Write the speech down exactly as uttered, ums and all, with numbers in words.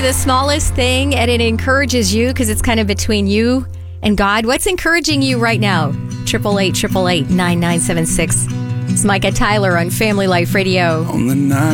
The smallest thing, and it encourages you because it's kind of between you and God. What's encouraging you right now? Triple eight, triple eight, nine nine seven six. It's Micah Tyler on Family Life Radio. On the night